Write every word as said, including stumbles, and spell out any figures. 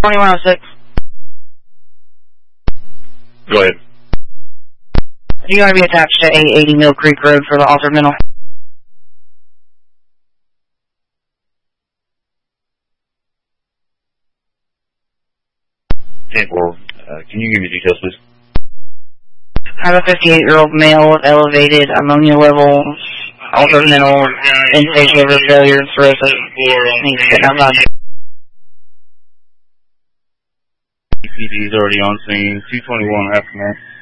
twenty-one oh six. Go ahead. You're going to be attached to eight eighty Mill Creek Road for the altered mental. ten four, uh, can you give me details, please? I have a fifty-eight-year-old male with elevated ammonia levels, altered mental, end-stage liver failure, cirrhosis. Needs to get outside. E P D is already on scene, two twenty-one afternoon.